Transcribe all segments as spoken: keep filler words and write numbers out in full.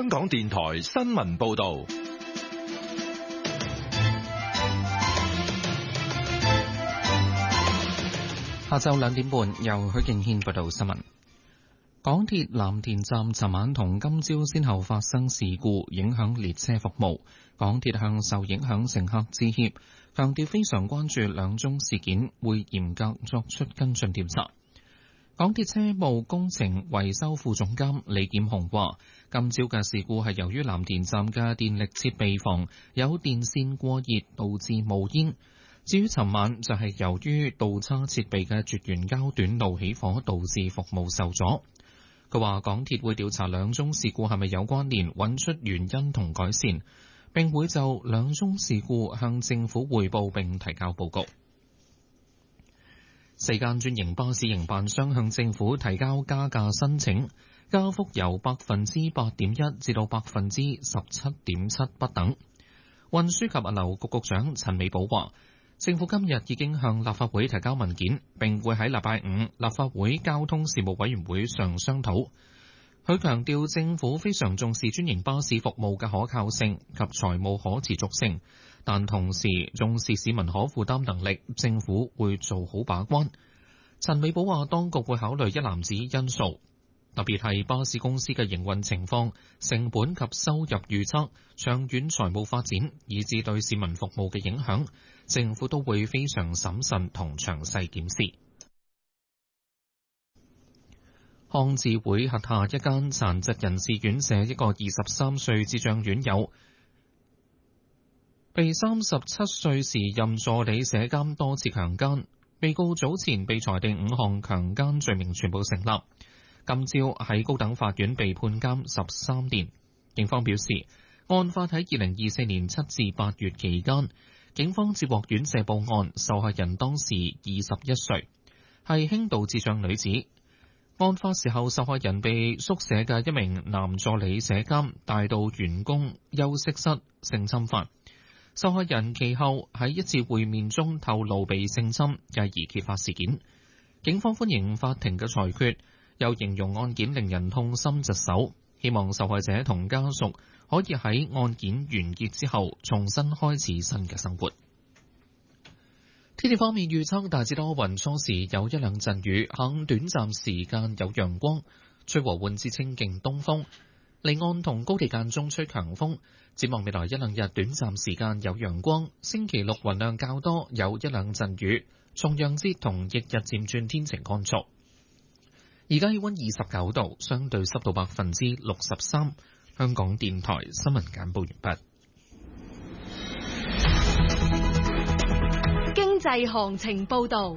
香港電台新聞報道。 下晝兩點半，由許敬軒報道新聞。港鐵藍田站尋晚同今朝先後發生事故，影響列車服務。港鐵向受影響乘客致歉，強調非常關注兩宗事件，會嚴格作出跟進調查。港鐵車務工程維修副總監李劍雄話，今朝嘅事故係由於藍田站嘅電力設備房有電線過熱，導致冒煙。至於尋晚就係由於導叉設備嘅絕緣膠短路起火，導致服務受阻。佢話港鐵會調查兩宗事故係咪有關聯，揾出原因同改善，並會就兩宗事故向政府匯報並提交報告。四間專營巴士營辦商向政府提交加價申請，加幅由百分之八點一至到百分之十七點七不等。運輸及物流局局長陳美寶話，政府今日已經向立法會提交文件，並會喺禮拜五立法會交通事務委員會上商討。佢強調政府非常重視專營巴士服務嘅可靠性及財務可持續性，但同時重視市民可負擔能力，政府會做好把關。陳美寶話，當局會考慮一籃子因素，特別係巴士公司嘅營運情況、成本及收入預測、長遠財務發展，以至對市民服務嘅影響，政府都會非常審慎同詳細檢視。康智會轄下一間殘疾人士院舍一個二十三歲智障院友，被三十七歲時任助理舍監多次強姦，被告早前被裁定五項強姦罪名全部成立，今朝喺高等法院被判監十三年。警方表示，案發喺二零二四年七至八月期間，警方接獲院舍報案，受害人當時二十一歲，係輕度智障女子。案發時候，受害人被宿舍嘅一名男助理舍監帶到員工休息室性侵犯。受害人其後喺一次會面中透露被性侵，繼而揭發事件。警方歡迎法庭嘅裁決，又形容案件令人痛心疾首，希望受害者同家屬可以喺案件完結之後重新開始新嘅生活。天氣方面預測大致多雲，初時有一兩陣雨，下午短暫時間有陽光，吹和緩至清勁東風，離岸同高地間中吹強風。展望未來一兩日短暫時間有陽光，星期六雲量較多，有一兩陣雨，重陽節同翌日漸轉天晴乾燥。而家氣溫二十九度，相對濕度百分之六十三。香港電台新聞簡報完畢。 經濟行情報道。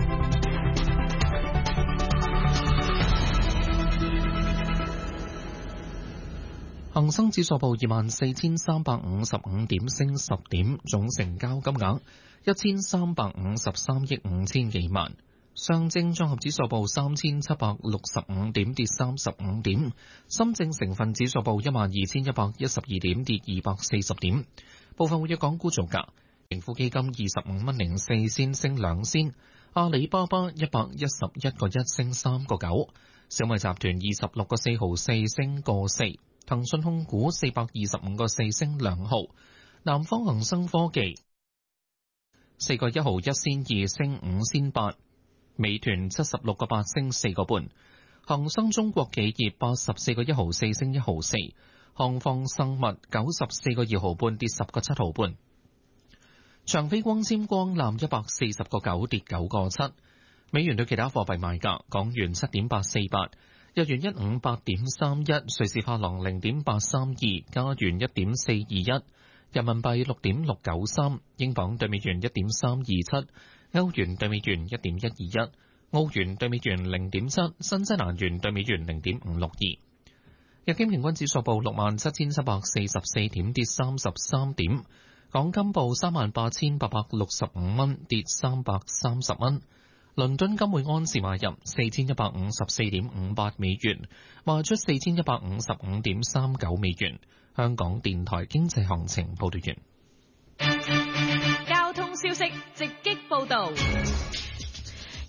恒生指數報二萬四千三百五十五點，升十點，總成交金額一千三百五十三億五千幾萬。上證綜合指數報三千七百六十五點，跌三十五點。深證成分指數報一萬二千一百一十二點，跌二百四十點。部分活躍港股造價：盈富基金二十五蚊零四仙升兩仙，阿里巴巴一百一十一個一升三個九，小米集團二十六個四毫四升個四。騰訊控股四百二十五個四升兩毫，南方恒生科技四個一毫一仙二升五仙八，美團七十六個八升四個半，恒生中國企業八十四個一毫四升一毫四，康方生物九十四個二毫半跌十個七毫半，長飛光纖光纜一百四十個九跌九個七，美元對其他貨幣賣價，港元七點八四八。日元一五八點三一，瑞士法郎零點八三二，加元一點四二一，人民幣六點六九三，英鎊對美元一點三二七，歐元對美元一點一二一，澳元對美元零點七，新西蘭元對美元零點五六二。日經平均指數報六萬七千七百四十四點，跌三十三點。港金報三萬八千八百六十五蚊，跌三百三十蚊。倫敦金每安士買入四千一百五十四點五八美元，賣出四千一百五十五點三九美元。香港電台經濟行情報道完。 交通消息直擊報道。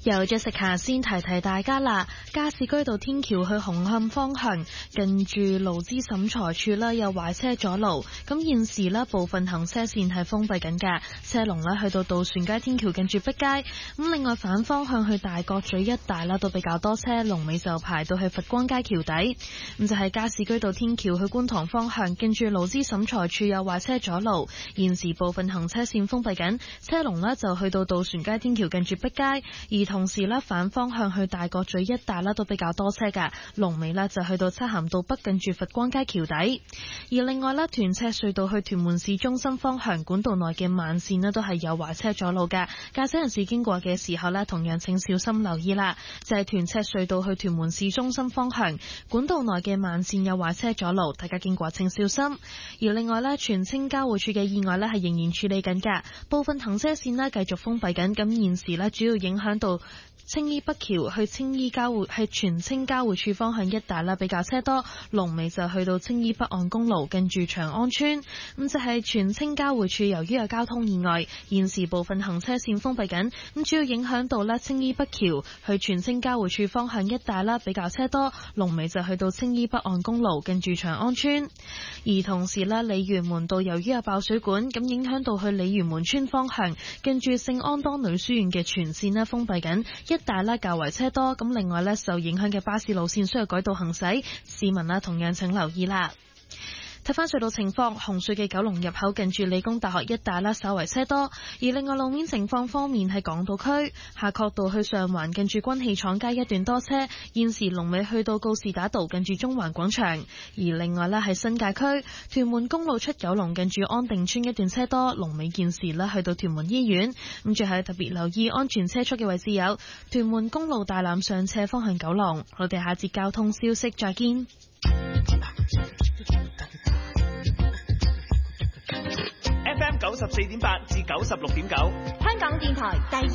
由 Jessica 先提提大家啦，加士居道天橋去紅磡方向，近住勞資審裁處啦，有壞車阻路，咁現時呢部分行車線係封閉緊㗎，車龍呢去到渡船街天橋近住碧街，咁另外反方向去大角咀一帶啦都比較多車，龍尾就排到去佛光街橋底，咁就係加士居道天橋去觀塘方向，近住勞資審裁處有壞車阻路，現時部分行車線封閉緊，車龍呢就去到渡船街天橋近住碧街，而同時咧反方向去大角咀一帶咧都比較多車㗎，龍尾咧就去到漆咸道北近住佛光街橋底。而另外咧屯赤隧道去屯門市中心方向管道內嘅慢線咧都係有壞車阻路㗎，駕駛人士經過嘅時候咧同樣請小心留意啦。就係屯赤隧道去屯門市中心方向管道內嘅慢線有壞車阻路，大家經過請小心。而另外咧荃青交匯處嘅意外咧係仍然處理緊㗎，部分行車線咧繼續封閉緊，咁現時咧主要影響到青衣北橋去青衣交匯係荃青交匯處方向一帶啦，比較車多，龍尾就去到青衣北岸公路近住長安村。咁就係荃青交匯處，由於有交通意外，現時部分行車線封閉緊，咁主要影響到咧青衣北橋去荃青交匯處方向一帶啦，比較車多，龍尾就去到青衣北岸公路近住長安村。而同時咧鯉魚門道由於有爆水管，咁影響到去鯉魚門村方向近住聖安多女書院嘅全線咧封閉緊。一帶咧較為車多，咁另外咧受影響嘅巴士路線需要改道行駛，市民啦同樣請留意啦。睇翻隧道情況，紅隧嘅九龍入口近住理工大學一帶啦，稍為車多。而另外路面情況方面，喺港島區夏慤道去上環近住軍器廠街一段多車，現時龍尾去到告士打道近住中環廣場。而另外咧喺新界區屯門公路出九龍近住安定村一段車多，龍尾現時咧去到屯門醫院。咁最後特別留意安全車速嘅位置有屯門公路大欖上斜方向九龍。我哋下節交通消息再見。 F M 九十四點八至九十六點九， 香港電台第